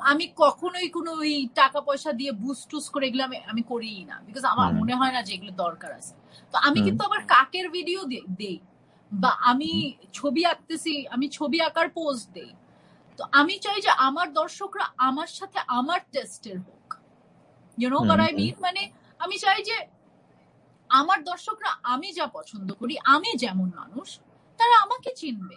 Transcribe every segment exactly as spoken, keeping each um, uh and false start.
আমি কখনোই কোনো ওই টাকা পয়সা দিয়ে বুস্ট টুস করে এগুলো আমি আমি করিই না, বিকজ আমার মনে হয় না যে এগুলো দরকার আছে। তো আমি কিন্তু আবার কাকের ভিডিও দেই, বা আমি ছবি আঁকতেছি, আমি ছবি আঁকার পোস্ট দেই। তো আমি চাই যে আমার দর্শকরা আমার সাথে আমার টেস্টের হোক, you know what I mean. মানে আমি চাই যে আমার দর্শকরা আমি যা পছন্দ করি, আমি যেমন মানুষ, তারা আমাকে চিনবে।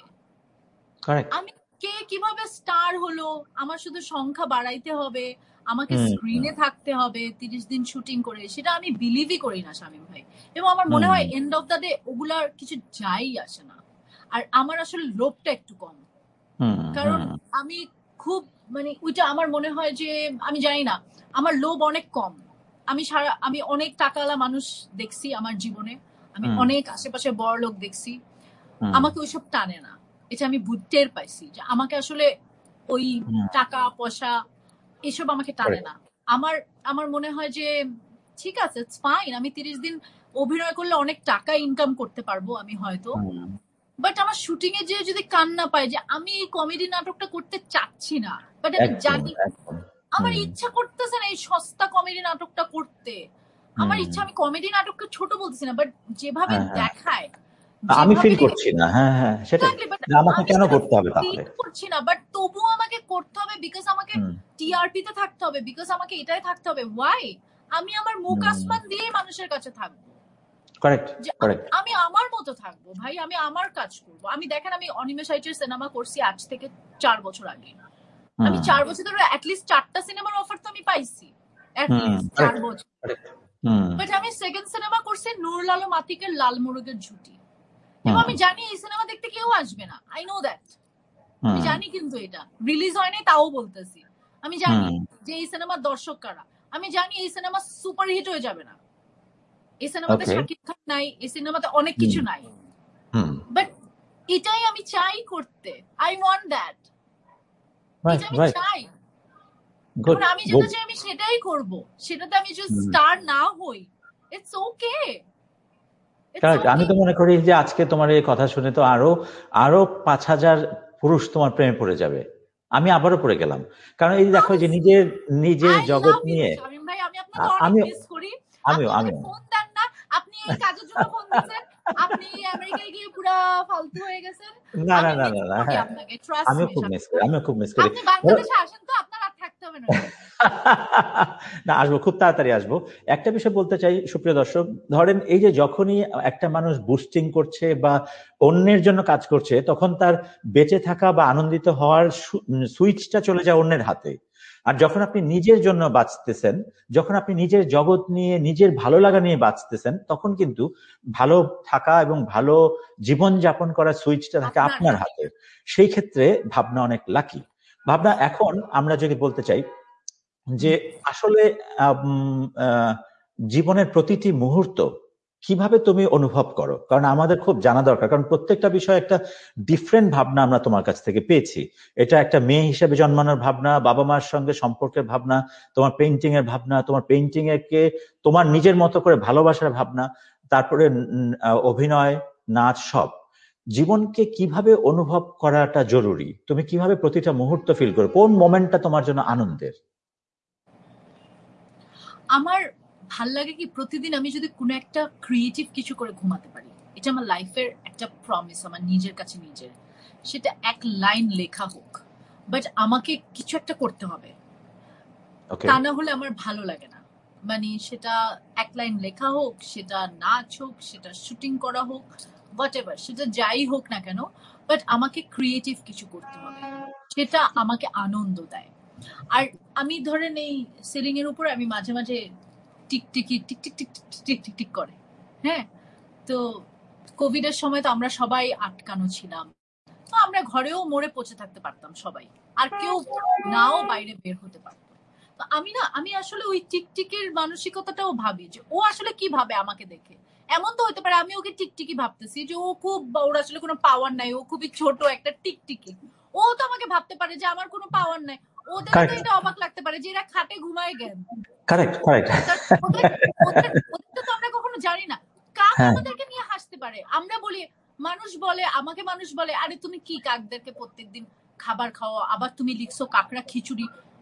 আমি কে কিভাবে স্টার হলো, আমার শুধু সংখ্যা বাড়াইতে হবে, আমাকে স্ক্রিনে থাকতে হবে তিরিশ দিন শুটিং করে, সেটা আমি বিলিভই করি না শামীম ভাই। এবং আমার মনে হয় এন্ড অফ দ্য ডে ওগুলার কিছু যাই আসে না। আর আমার আসলে লোভটা একটু কম, কারণ আমি খুব মানে ওইটা আমার মনে হয় যে আমি জানি না, আমার লোভ অনেক কম। আমি সারা আমি অনেক টাকাওয়ালা মানুষ দেখছি আমার জীবনে, আমি অনেক আশেপাশে বড় লোক দেখছি, আমাকে ওইসব টানে না। এটা আমি বুঝতেই পাইছি যে আমাকে আসলে ওই টাকা পয়সা এসব আমাকে টানে না। আমার আমার মনে হয় যে ঠিক আছে, ইটস ফাইন, আমি তিরিশ দিন অভিনয় করলে অনেক টাকা ইনকাম করতে পারবো আমি হয়তো, বাট আমার শুটিং এ যে যদি কান্না পাই যে আমি এই কমেডি নাটকটা করতে চাচ্ছি না, বাট আমি জানি আমার ইচ্ছা করতেছে না এই সস্তা কমেডি নাটকটা করতে, আমার ইচ্ছা, আমি কমেডি নাটককে ছোট বলতেছি না, বাট যেভাবে দেখায় আমি ফিল করছি না, হ্যাঁ হ্যাঁ সেটা আমাকে কেন করতে হবে তাহলে করছি না, বাট তবুও আমাকে করতে হবে, বিকজ আমাকে টিআরপি তে থাকতে হবে, বিকজ আমাকে এটাই থাকতে হবে। ওয়াই? আমি আমার মুখ আসমান দিয়ে মানুষের কাছে থাকবো, কারেক্ট কারেক্ট, আমি আমার মতো থাকবো ভাই, আমি আমার কাজ করবো। আমি দেখেন আমি অনিমেষাইটের সিনেমা করছি আজ থেকে চার বছর আগে, আমি চার বছর ধরে অ্যাটলিস্ট চারটা সিনেমার অফার তো আমি পাইছি, অ্যাটলিস্ট চার বছর। বাট আমি সেকেন্ড সিনেমা করছি নুরুল আলম আতিকের লাল মোরগের ঝুঁটি, এবং আমি জানি এই সিনেমা দেখতে কেউ আসবে না, আই নো দ্যাট, আমি জানি, কিন্তু এটা রিলিজ হয়নি তাও বলতেছি, আমি জানি যে এই সিনেমার দর্শক কারা, আমি জানি এই সিনেমা সুপার হিট হয়ে যাবে না, এই সিনেমাতে শাকিব খান নাই, এই সিনেমাতে অনেক কিছু নাই, বাট এটাই আমি চাই করতে, আই ওয়ান্ট দ্যাট, এটা আমি চাই। এখন আমি যেটা চাই আমি সেটাই করব, সেটাতে আমি যদি স্টার না হই, ইটস ওকে। আমি তো মনে করি যে আজকে তোমার এই কথা শুনে তো আরো আরো পাঁচ হাজার পুরুষ তোমার প্রেমে পড়ে যাবে। আমি আবারও পড়ে গেলাম, কারণ এই দেখো যে নিজের নিজের জগৎ নিয়ে আমি আমিও আমিও ফোন দেন না, আপনি এই কাজের জন্য ফোন দিয়েছেন, আপনি আমেরিকায় গিয়ে পুরো ফালতু হয়ে গেছেন। না না না না, হ্যাঁ আমিও খুব মিস করি, আমিও খুব মিস করি। আপনি বাংলাদেশে আসেন তো, আপনার আর থাকতে হবে না। না, আসবো, খুব তাড়াতাড়ি আসবো। একটা বিষয় বলতে চাই সুপ্রিয় দর্শক, ধরেন এই যে যখনই একটা মানুষ বুস্টিং করছে বা অন্যের জন্য কাজ করছে, তখন তার বেঁচে থাকা বা আনন্দিত হওয়ার সুইচটা চলে যায় অন্যের হাতে। আর যখন আপনি নিজের জন্য বাঁচতেছেন, যখন আপনি নিজের জগৎ নিয়ে নিজের ভালো লাগা নিয়ে বাঁচতেছেন, তখন কিন্তু ভালো থাকা এবং ভালো জীবন যাপন করার সুইচটা থাকে আপনার হাতে। সেই ক্ষেত্রে ভাবনা অনেক লাকি। ভাবনা, এখন আমরা যদি বলতে চাই যে আসলে জীবনের প্রতিটি মুহূর্ত কিভাবে তুমি অনুভব করো, কারণ আমাদের খুব জানা দরকার, কারণ প্রত্যেকটা বিষয় একটা ডিফারেন্ট ভাবনা আমরা তোমার কাছ থেকে পেয়েছি। এটা একটা মেয়ে হিসেবে জন্মানোর ভাবনা, বাবা মার সঙ্গে সম্পর্কের ভাবনা, তোমার পেইন্টিং এর ভাবনা, তোমার পেইন্টিং এরকে তোমার নিজের মতো করে ভালোবাসার ভাবনা, তারপরে অভিনয়, নাচ, সব। জীবনকে কিভাবে অনুভব করাটা জরুরি, তুমি কিভাবে প্রতিটা মুহূর্ত ফিল করো, কোন মোমেন্টটা তোমার জন্য আনন্দের? আমার ভাল লাগে কি প্রতিদিন আমি যদি কোনো একটা ক্রিয়েটিভ কিছু করে ঘুমাতে পারি, এটা আমার লাইফের একটা প্রমিস আমার নিজের কাছে নিজের। সেটা এক লাইন লেখা হোক, বাট আমাকে কিছু একটা করতে হবে, তা না হলে আমার ভালো লাগে না। মানে সেটা এক লাইন লেখা হোক, সেটা নাচ হোক, সেটা শুটিং করা হোক, হোয়াট এভার, সেটা যাই হোক না কেন, বাট আমাকে ক্রিয়েটিভ কিছু করতে হবে, সেটা আমাকে আনন্দ দেয়। আর আমি ধরেন এই সিলিং এর উপর আমি মাঝে মাঝে টিকটিকি tick tick tick tick tick tick করে, হ্যাঁ। তো কোভিড এর সময় তো আমরা সবাই আটকানো ছিলাম, তো আমরা ঘরেও মরে পচে থাকতে পারতাম সবাই, আর কেউ নাও বাইরে বের হতে পারতো। তো আমি না আমি আসলে ওই টিকটিকির মানসিকতাটাও ভাবি যে ও আসলে কি ভাবে আমাকে দেখে। এমন তো হতে পারে আমি ওকে টিকটিকি ভাবতেছি যে ও খুব, ওর আসলে কোনো পাওয়ার নাই, ও খুবই ছোট একটা টিকটিকি। ও তো আমাকে ভাবতে পারে যে আমার কোনো পাওয়ার নাই। ওদের তো এটা অবাক লাগতে পারে যে এরা খাটে ঘুমায় গেল। কারেক্ট কারেক্ট, ওদের তো আমরা কখনো জানি না কাক আমাদেরকে নিয়ে হাসতে পারে। আমরা বলি, মানুষ বলে, আমাকে মানুষ বলে, আরে তুমি কি কাকদেরকে প্রত্যেকদিন খাবার খাওয়া, আবার তুমি লিখছো কাকড়া খিচুড়ি।